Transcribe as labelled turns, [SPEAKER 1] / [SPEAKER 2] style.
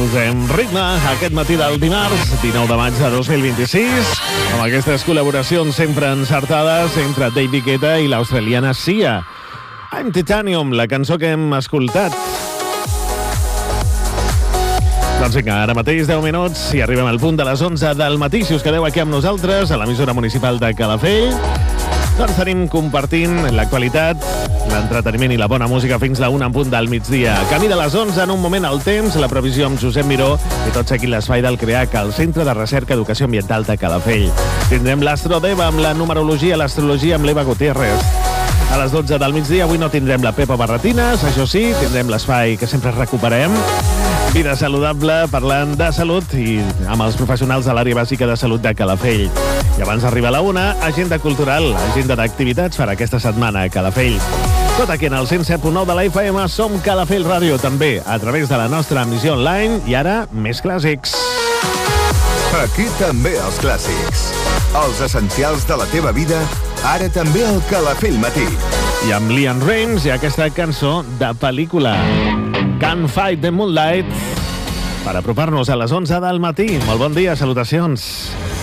[SPEAKER 1] Posem ritme aquest matí del dimarts, 19 de maig de 2026, amb aquestes col·laboracions sempre encertades entre David Guetta i l'australiana Sia. I'm Titanium, la cançó que hem escoltat. Doncs vinga, ara mateix 10 minuts i arribem al punt de les 11 del matí. Si us quedeu aquí amb nosaltres, a l'emissora municipal de Calafell, doncs tenim compartint l'actualitat, l'entreteniment i la bona música fins la 1 en punt del migdia. Camí de les 11, en un moment al temps, la previsió amb Josep Miró i tot seguint l'espai del CREAC, el Centre de Recerca Educació Ambiental de Calafell. Tindrem l'Astrodeva amb la numerologia, l'astrologia amb l'Eva Gutiérrez. A les 12 del migdia avui no tindrem la Pepa Barretines, això sí, tindrem l'espai que sempre recuperem, Vida Saludable, parlant de salut i amb els professionals de l'àrea bàsica de salut de Calafell. I abans d'arribar a la 1, agenda cultural, agenda d'activitats per aquesta setmana a Calafell. Tot aquí en el 107.9 de la FM, som Calafell Ràdio, també a través de la nostra emissió online. I ara, més clàssics.
[SPEAKER 2] Aquí també els clàssics. Els essencials de la teva vida, ara també al Calafell Matí.
[SPEAKER 1] I amb Liam Reigns i aquesta cançó de pel·lícula, Can't Fight the Moonlight, per apropar-nos a les 11 del matí. Molt bon dia, salutacions.